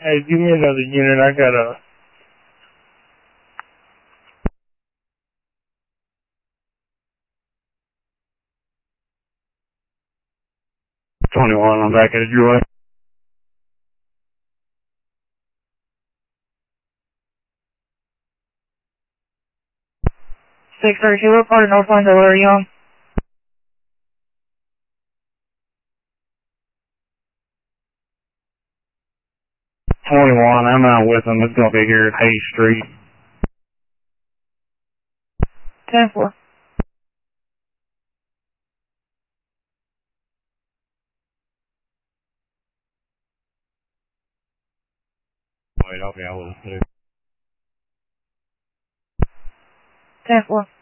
Hey, give me another unit. I got a... 21, I'm back at Joy. 632, what part of North Line are you on? 21, I'm out with them. It's going to be here at Hayes Street. 10-4. Wait, I'll be out with them too. 10-4.